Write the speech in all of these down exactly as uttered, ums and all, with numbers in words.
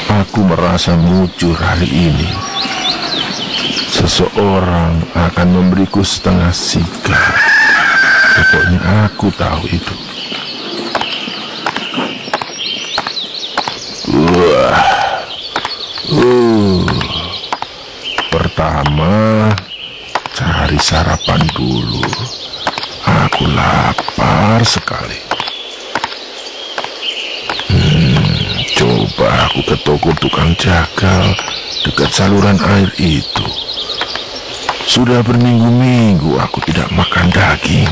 Aku merasa mujur hari ini. Seseorang akan memberiku setengah sigar. Pokoknya aku tahu itu. Wah. Uh. Pertama, cari sarapan dulu. Aku lapar sekali. Hmm, coba aku ke toko tukang jagal dekat saluran air itu. Sudah berminggu-minggu aku tidak makan daging.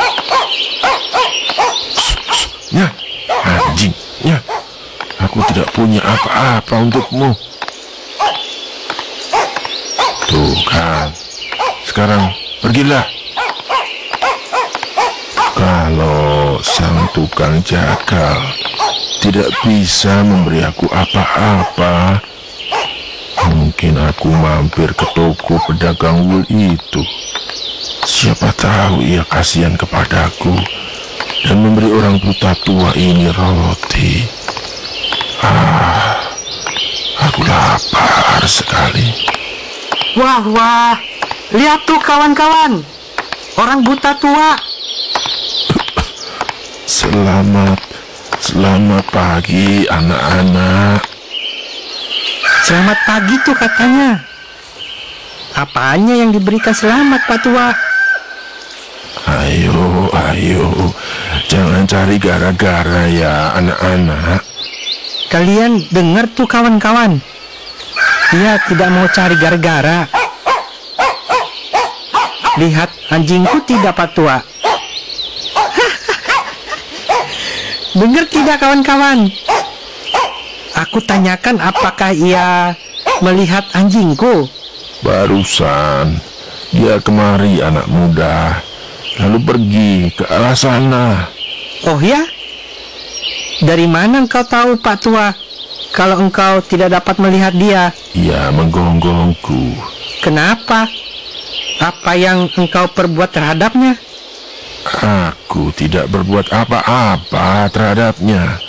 Ya, anjing, ya. Aku tidak punya apa-apa untukmu. Tuh kan, sekarang pergilah. Kalau sang tukang jagal tidak bisa memberi aku apa-apa, mungkin aku mampir ke toko pedagang wool itu. Siapa tahu ia kasihan kepadaku dan memberi orang buta tua ini roti. Ah, aku lapar sekali. Wah, wah, lihat tuh kawan-kawan, orang buta tua. Selamat, selamat pagi anak-anak. Selamat pagi tuh katanya. Apanya yang diberikan selamat Pak Tua? Ayo, ayo, jangan cari gara-gara ya anak-anak. Kalian dengar tuh kawan-kawan, dia tidak mau cari gara-gara. Lihat anjingku tidak Pak Tua. Dengar tidak kawan-kawan? Aku tanyakan apakah ia melihat anjingku. Barusan dia kemari anak muda, lalu pergi ke arah sana. Oh ya? Dari mana engkau tahu Pak Tua kalau engkau tidak dapat melihat dia? Ia menggonggongku. Kenapa? Apa yang engkau perbuat terhadapnya? Aku tidak berbuat apa-apa terhadapnya.